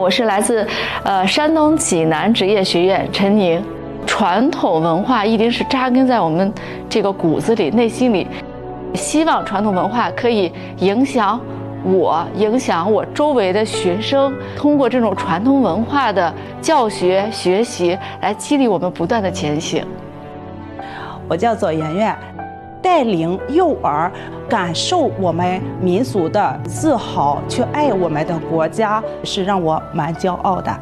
我是来自山东济南职业学院陈宁。传统文化一定是扎根在我们这个骨子里、内心里，希望传统文化可以影响我周围的学生，通过这种传统文化的教学学习，来激励我们不断的前行。 我叫左媛媛，带领幼儿感受我们民族的自豪，去爱我们的国家，是让我蛮骄傲的。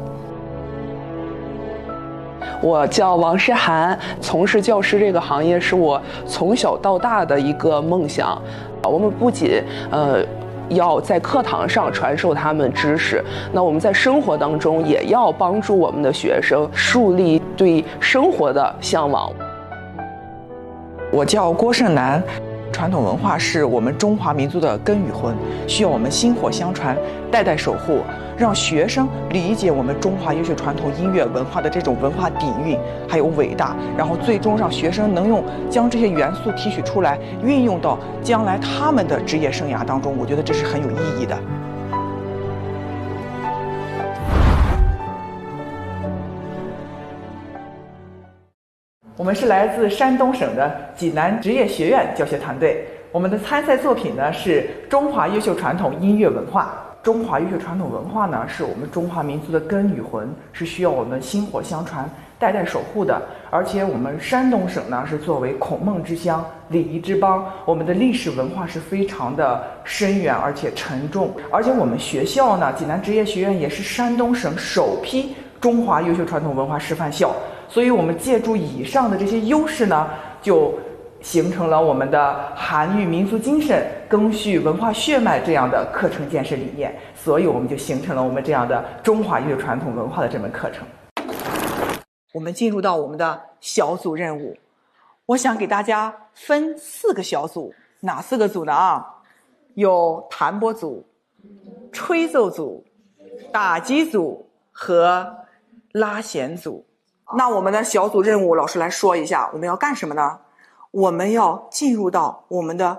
我叫王诗涵，从事教师这个行业是我从小到大的一个梦想。我们不仅要在课堂上传授他们知识，那我们在生活当中也要帮助我们的学生树立对生活的向往。 我叫郭胜男，传统文化是我们中华民族的根与魂，需要我们薪火相传，代代守护，让学生理解我们中华优秀传统音乐文化的这种文化底蕴还有伟大，然后最终让学生能将这些元素提取出来，运用到将来他们的职业生涯当中，我觉得这是很有意义的。 我们是来自山东省的济南职业学院教学团队，我们的参赛作品呢是中华优秀传统音乐文化。中华优秀传统文化呢是我们中华民族的根与魂，是需要我们薪火相传、代代守护的。而且我们山东省呢是作为孔孟之乡、礼仪之邦，我们的历史文化是非常的深远而且沉重。而且我们学校呢，济南职业学院也是山东省首批中华优秀传统文化示范校。所以我们借助以上的这些优势呢，就形成了我们的涵育民族精神、赓续文化血脉这样的课程建设理念，所以我们就形成了我们这样的中华优秀传统文化的这门课程。我们进入到我们的小组任务，我想给大家分4个小组，哪4个组呢？有弹拨组、吹奏组、打击组和拉弦组。那我们的小组任务，老师来说一下，我们要干什么呢？我们要进入到我们的